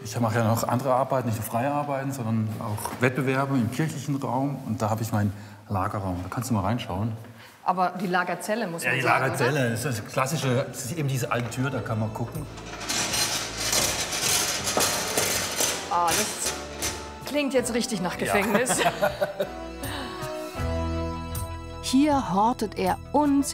Ich mache ja noch andere Arbeiten, nicht nur freie Arbeiten, sondern auch Wettbewerbe im kirchlichen Raum. Und da habe ich meinen Lagerraum. Da kannst du mal reinschauen. Aber die Lagerzelle muss man Ja, die sagen, Lagerzelle, oder? das ist das klassische, das ist eben diese alte Tür, da kann man gucken. Ah, das klingt jetzt richtig nach Gefängnis. Hier hortet er unzählige